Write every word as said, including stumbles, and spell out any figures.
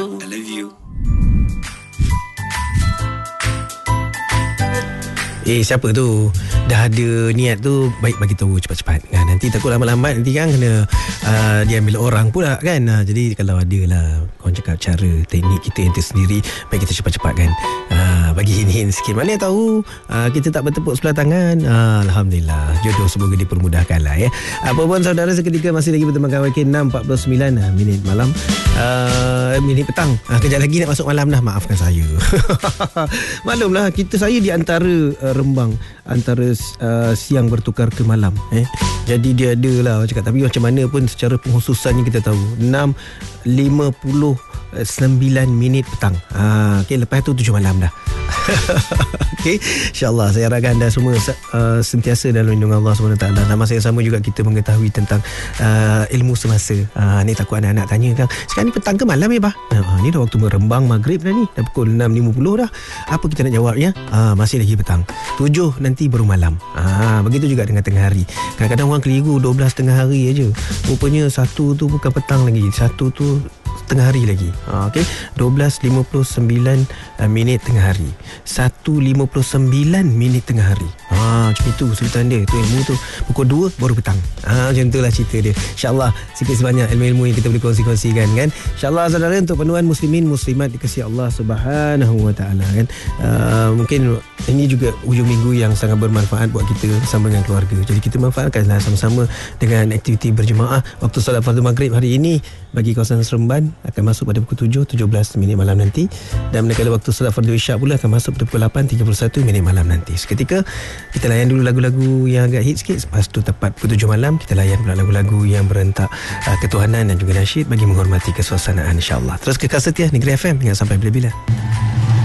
I love you. Eh, siapa tu dah ada niat tu, baik bagi tahu cepat-cepat kan. Nanti takut lama-lama nanti kan kena uh, diambil orang pula kan. uh, Jadi kalau ada lah korang cakap cara teknik kita yang tersendiri, baik kita cepat-cepat kan. uh, Bagi hint-hint sikit. Mana yang tahu uh, kita tak bertepuk sebelah tangan. uh, Alhamdulillah, jodoh semoga dipermudahkan lah ya. Apa pun saudara, seketika masih lagi bersama K Y K enam empat puluh sembilan uh, minit malam, uh, minit petang. uh, Kejap lagi nak masuk malam dah, maafkan saya. Maklumlah, kita saya di antara uh, Rembang, antara uh, siang bertukar ke malam eh. Jadi dia ada lah cakap, tapi macam mana pun secara penghususannya kita tahu enam lima puluh sembilan minit petang. ha, okay, lepas tu tujuh malam dah. Okay, InsyaAllah saya harapkan anda semua uh, sentiasa dalam lindungan Allah subhanahu wa taala. Dan masa yang sama juga kita mengetahui tentang uh, ilmu semasa. uh, Ni takut anak-anak tanya kan, sekarang ni petang ke malam ya bah? uh, Ni dah waktu merembang maghrib dah ni, dah pukul enam lima puluh dah. Apa kita nak jawab ya? uh, Masih lagi petang, tujuh nanti baru malam. uh, Begitu juga dengan tengah hari. Kadang-kadang orang keliru dua belas tengah hari aja. Rupanya satu tu bukan petang lagi, satu tu tengah hari lagi. ha, okay? dua belas lima puluh sembilan uh, minit tengah hari, satu lima puluh sembilan minit tengah hari. ha, Macam itu sultan dia. Tu ilmu tu pukul dua baru petang. ha, Macam itulah cerita dia. InsyaAllah sikit sebanyak ilmu-ilmu yang kita boleh kongsi-kongsikan kan. InsyaAllah saudara, untuk penuan muslimin muslimat dikasihi Allah subhanahu wa ta'ala kan. uh, Mungkin ini juga hujung minggu yang sangat bermanfaat buat kita bersama dengan keluarga. Jadi kita manfaatkanlah sama-sama dengan aktiviti berjemaah. Waktu solat fardu maghrib hari ini bagi kawasan Seremban akan masuk pada pukul tujuh, tujuh belas minit malam nanti. Dan manakala waktu solat fardu isyak pula akan masuk pada pukul lapan, tiga puluh satu minit malam nanti. Seketika kita layan dulu lagu-lagu yang agak hit sikit. Lepas tu tepat pukul tujuh malam kita layan pula lagu-lagu yang berentak uh, ketuhanan dan juga nasyid bagi menghormati kesuasanaan, insyaAllah. Terus kekal setia Negeri F M hingga sampai bila-bila.